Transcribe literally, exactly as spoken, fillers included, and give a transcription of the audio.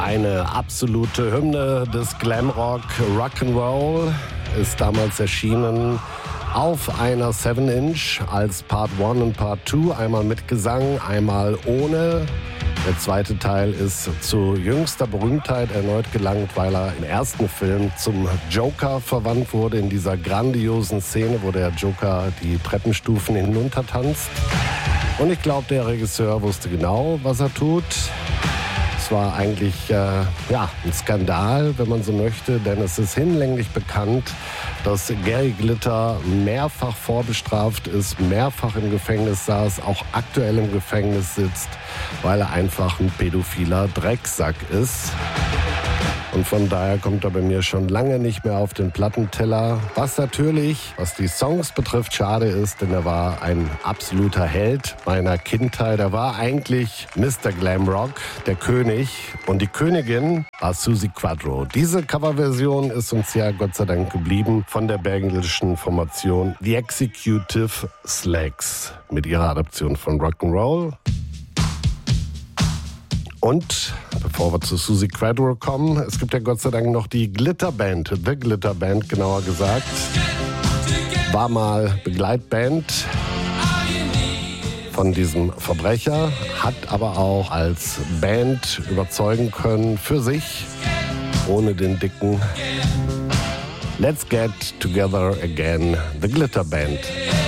Eine absolute Hymne des Glamrock, Rock'n'Roll, ist damals erschienen auf einer seven inch als Part eins und Part zwei, einmal mit Gesang, einmal ohne. Der zweite Teil ist zu jüngster Berühmtheit erneut gelangt, weil er im ersten Film zum Joker verwandt wurde, in dieser grandiosen Szene, wo der Joker die Treppenstufen hinuntertanzt. Und ich glaube, der Regisseur wusste genau, was er tut. Es war eigentlich äh, ja, ein Skandal, wenn man so möchte, denn es ist hinlänglich bekannt, dass Gary Glitter mehrfach vorbestraft ist, mehrfach im Gefängnis saß, auch aktuell im Gefängnis sitzt, weil er einfach ein pädophiler Drecksack ist. Und von daher kommt er bei mir schon lange nicht mehr auf den Plattenteller. Was natürlich, was die Songs betrifft, schade ist, denn er war ein absoluter Held meiner Kindheit. Er war eigentlich Mister Glamrock, der König. Und die Königin war Suzi Quatro. Diese Coverversion ist uns ja Gott sei Dank geblieben von der belgischen Formation The Executive Slags mit ihrer Adaption von Rock'n'Roll. Und bevor wir zu Suzi Quatro kommen, es gibt ja Gott sei Dank noch die Glitter Band, The Glitter Band genauer gesagt. War mal Begleitband von diesem Verbrecher, hat aber auch als Band überzeugen können für sich, ohne den dicken Let's Get Together Again, The Glitter Band.